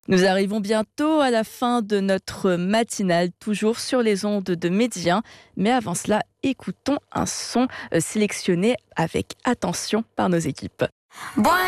Nous arrivons bientôt à la fin de notre matinale, toujours sur les ondes de Média. Mais avant cela, écoutons un son sélectionné avec attention par nos équipes.